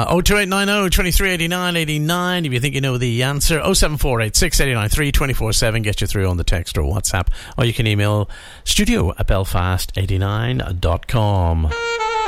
02890 2389 89 if you think you know the answer. 07486 689 324/7 get you through on the text or WhatsApp, or you can email studio@belfast89.com.